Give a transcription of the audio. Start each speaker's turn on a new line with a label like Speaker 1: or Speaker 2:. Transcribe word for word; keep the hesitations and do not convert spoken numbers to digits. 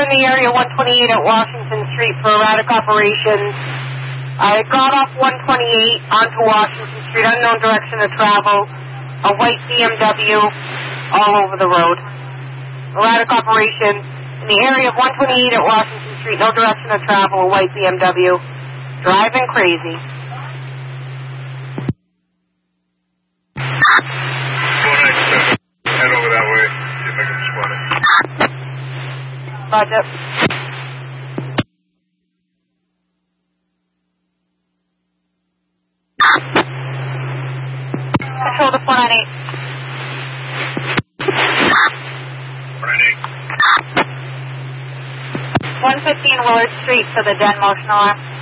Speaker 1: in the area one twenty-eight at Washington Street for erratic operations. I got off one twenty-eight onto Washington Street, unknown direction of travel, a white B M W all over the road. Erratic operation in the area of one twenty-eight at Washington Street, no direction of travel, a white B M W, driving crazy.
Speaker 2: Head over that way, see if I can spot it.
Speaker 1: Roger. Control to four ninety-eight.
Speaker 2: four ninety-eight.
Speaker 1: one fifteen Willard Street for the Den motion alarm.